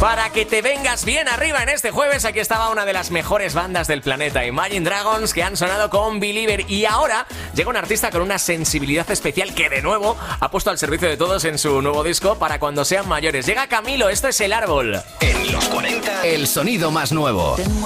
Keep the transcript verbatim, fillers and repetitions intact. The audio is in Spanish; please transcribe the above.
Para que te vengas bien arriba en este jueves, aquí estaba una de las mejores bandas del planeta, Imagine Dragons, que han sonado con Believer. Y ahora llega un artista con una sensibilidad especial que de nuevo ha puesto al servicio de todos en su nuevo disco para cuando sean mayores. Llega Camilo, esto es El Árbol. En los cuarenta, el sonido más nuevo.